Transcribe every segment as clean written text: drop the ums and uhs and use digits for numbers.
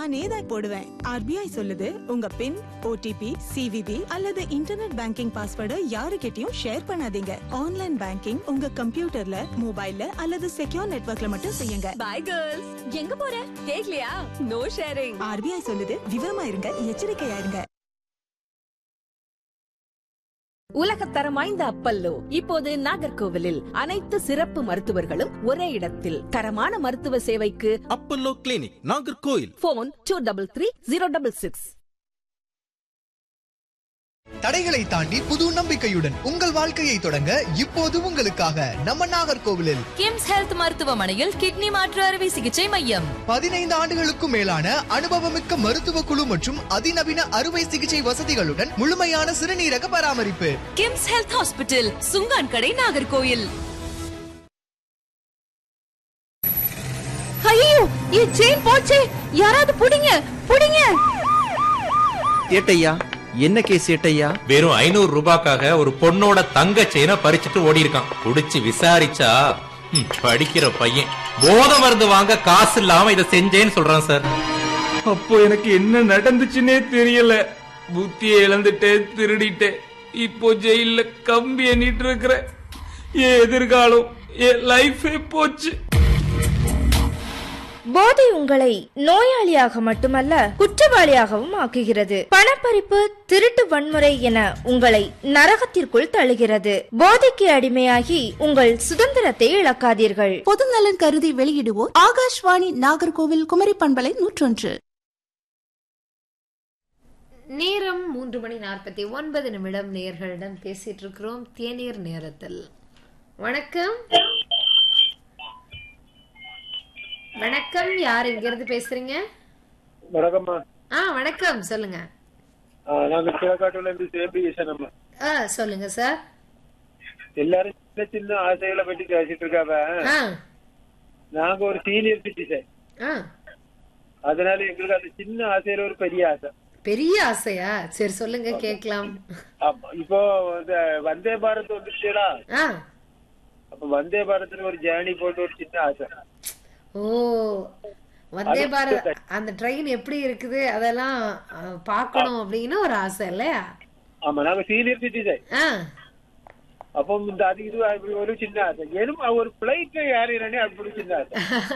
நானே தான் போடுவேன். RBI சொல்லுது, உங்க பின், OTP, CVV அல்லது இன்டர்நெட் பேங்கிங் பாஸ்வேர்டை யாருக்கிட்டயும் ஷேர் பண்ணாதீங்க. ஆன்லைன் பேங்கிங் உங்க கம்ப்யூட்டர்ல, மொபைல்ல அல்லது செக்யூர் நெட்வொர்க்ல மட்டும் செய்யுங்க. By girls. எங்க போற? கேக்கலையா? No sharing. RBI சொல்லுது, விவரமா இருங்க, எச்சரிக்கையா இருங்க. உலகத்தரம் வாய்ந்த அப்பல்லோ இப்போது நாகர்கோவிலில் அனைத்து சிறப்பு மருத்துவர்களும் ஒரே இடத்தில். தரமான மருத்துவ சேவைக்கு அப்பல்லோ கிளினிக், நாகர்கோவில். போன் 233066. தடைகளை தாண்டி புது நம்பிக்கையுடன் உங்கள் வாழ்க்கையை தொடங்க இப்போது உங்களுக்காக நம்ம நாகர்கோவிலில் கிம்ஸ் ஹெல்த் மருத்துவமனையில் கிட்னி மாற்று அறுவை சிகிச்சை மையம். 15 ஆண்டுகளுக்கும் மேலான அனுபவமிக்க மருத்துவ குழு மற்றும் அதிநவீன அறுவை சிகிச்சை வசதிகளுடன் முழுமையான சிறுநீரக பராமரிப்பு. கிம்ஸ் ஹெல்த் ஹாஸ்பிட்டல், சுங்கான் கடை, நாகர்கோயில். ஐயோ, என் செயின் போச்சே, யாராவது புடிங்க புடிங்க. ஏட்டையா, என்ன கேஸ் ஏட்டையா? வெறும் 500 ரூபாய்க்காக ஒரு பொண்ணோட தங்க செயினை பறிச்சுட்டு ஓடி இருக்கான். குடிச்சு விசாரிச்சா படிக்கிற பையன் போதை மருந்து வாங்க காசு இல்லாம இதை செஞ்சேன்னு சொல்றான் சார். அப்போ எனக்கு என்ன நடந்துச்சுன்னே தெரியல. புத்தியை இழந்துட்டேன், திருடிட்டேன். இப்போ ஜெயில கம்பி எண்ணிட்டு இருக்கிற. என் எதிர்காலம், என் லைஃபே போச்சு. போதை உங்களை நோயாளியாக மட்டுமல்ல குற்றவாளியாகவும் ஆக்குகிறது. பணப்பறிப்பு, திருட்டு, வன்முறை என உங்களை நரகத்திற்குள் தள்ளுகிறது. போதைக்கு அடிமையாகி உங்கள் சுதந்திரத்தை இழக்காதீர்கள். பொதுநலன் கருதி வெளியிடுவோர் ஆகாஷ்வாணி நாகர்கோவில் குமரி பண்பலை 101. நேரம் 3:49 நேயர்களிடம் பேசிட்டு இருக்கிறோம் தேநீர் நேரத்தில். வணக்கம். வணக்கம், யார் எங்கிருந்து பேசுறீங்க? வணக்கம்மா. வணக்கம், சொல்லுங்க. நாங்க சிவகாட்டுல இருந்து சேம்பிசனம்மா. சொல்லுங்க சார். எல்லாரும் சின்ன சின்ன ஆசைகளை பற்றி பேசிட்டு இருக்காங்க. நாங்க ஒரு சீனியர் சிட்டிசன், அதனால எங்களுக்கு அந்த சின்ன ஆசையில ஒரு பெரிய ஆசை. பெரிய ஆசையா? சரி, சொல்லுங்க கேக்கலாம். இப்போ வந்தே பாரத் வந்துச்சுடா. அப்ப வந்தே பாரத்ல ஒரு ஜேர்னி போட்டு ஒரு சின்ன ஆசை. ஓ, வந்தே பாரத் அந்த ட்ரெயின் எப்படி இருக்குது அதெல்லாம் பாக்கணும் அப்படின்னு ஒரு ஆசை இல்லையா? ஆமா, நாங்க சீனியர் சிட்டிசன். அப்போ இந்த அது இது ஒரு சின்ன ஆசை. ஏனும் ஒரு பிளைட்ல ஏறினே அப்படி சின்ன ஆசை.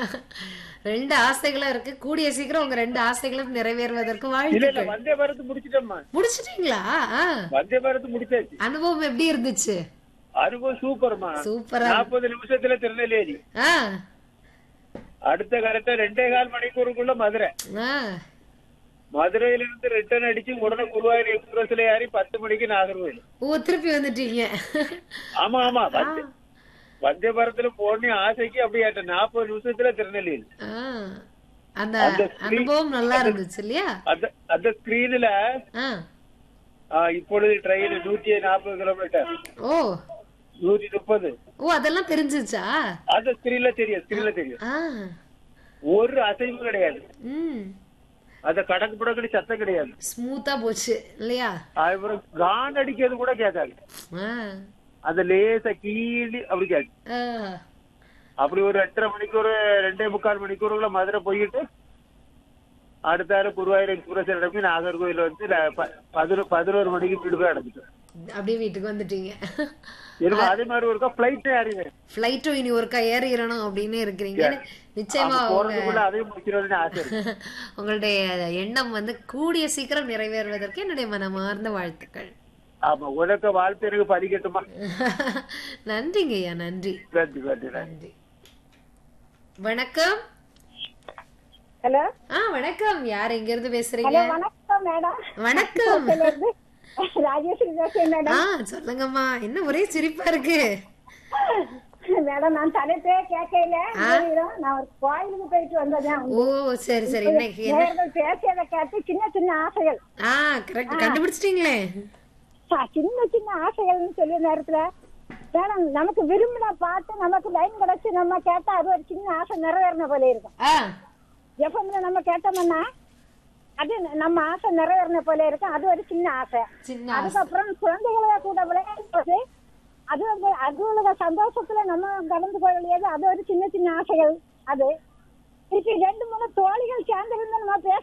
2 ஆசைகளும் இருக்கு. கூடிய சீக்கிரம் உங்க 2 ஆசைகளும் நிறைவேறுவதற்கு வாழ்த்துக்கள். வந்தே பாரத் முடிச்சிட்டோம்மா. முடிச்சிட்டீங்களா? வந்தே பாரத் முடிச்சாச்சு. அனுபவம் எப்படி இருந்துச்சு? அனுபவம் சூப்பர்மா. சூப்பரா. 40 நிமிஷத்துல திருநெல்வேலி. அடுத்த கரெக்டா 2.25 மணிக்கூருக்குள்ள மதுரை. மதுரையில இருந்து ரிட்டர்ன் அடிச்சு உடனே குருவாயூர் எக்ஸ்பிரஸ்ல ஏறி 10 மணிக்கு நாகர்கோவில். திருப்பி வந்துட்டீங்க. ஆமா ஆமா, வந்தே பாரத்ல போன ஆசைக்கு அப்படியே 40 நிமிஷத்துல திருநெல்வேலி. அந்த அனுபவம் நல்லா இருந்துச்சு இல்லையா? அந்த ஸ்கிரீன்ல இப்பொழுது ட்ரெயின் 140 கிலோமீட்டர். ஓ, 130. ஓ, அதெல்லாம் தெரிஞ்சுச்சா? அந்த ஸ்கிரீன்ல தெரியும். ஒரு அசைவு கிடையாது. அத கடக்கு புடக்கடி சத்தம் கிடையாது. ஸ்மூத்தா போச்சு இல்லையா? அப்புறம் கான் அடிக்கிறது கூட கேட்காது. அந்த லேசா கீழி அப்படி கேட்கு. அப்படி ஒரு 8:30 மணிக்கூர் 2.25 மணிக்கூருக்குள்ள மதுரை போயிட்டு அடுத்த குருவாயூர் எக்ஸ்பிரஸ் இடமே நாகர்கோவில் வந்து 11 மணிக்கு வீடு போய் அடைஞ்சிட்டோம். அப்படியே வீட்டுக்கு வந்துட்டீங்க. அதே மாதிரி ஒருக்கா பிளைட் ஏறினேன். பிளைட்டும் இனி ஒருக்கா ஏறிடணும் அப்படின்னு இருக்கிறீங்க. நிச்சயமா உங்களுடைய எண்ணம் வந்து கூடிய சீக்கிரம் நிறைவேறுவதற்கு என்னுடைய மனமார்ந்த வாழ்த்துக்கள். ஆமா, உனக்கு வாழ்த்து எனக்கு பதிக்கட்டுமா? நன்றிங்க ஐயா, நன்றி. நன்றி. வணக்கம். ஹலோ. வணக்கம், யார் எங்க இருந்து பேசுறீங்க? வணக்கம் மேடம். வணக்கம். ராஜேஸ்வரி பேசுறேன் மேடம். சொல்லுங்கம்மா, என்ன ஒரே சிரிப்பா இருக்கு? மேடம், நான் தலைப்பே கேட்கல. நான் ஒரு கோயிலுக்கு போயிட்டு வந்தேன். ஓ, சரி சரி. இன்னைக்கு பேசியதை கேட்டு சின்ன சின்ன ஆசைகள். கரெக்ட், கண்டுபிடிச்சிட்டீங்களே. சின்ன சின்ன ஆசைகள்னு சொல்லிய நேரத்துல மேடம் நமக்கு விரும்பின பாட்டு நமக்கு லைன் கிடைச்சு நம்ம கேட்டா அது ஒரு சின்ன ஆசை நிறைவேறின போல இருக்கும். எஃப்எம்ல நம்ம கேட்டோம்னா அது நம்ம ஆசை நிறைவேறின போல இருக்கும். அது ஒரு சின்ன ஆசை. அதுக்கப்புறம் குழந்தைகளை கூட விளையாடுறது, அது சந்தோஷத்துல நம்ம கலந்து கொள்ளையது, அது ஒரு சின்ன சின்ன ஆசைகள். அது திருப்பி 2-3 தோழிகள் சேர்ந்திருந்து நம்ம பேச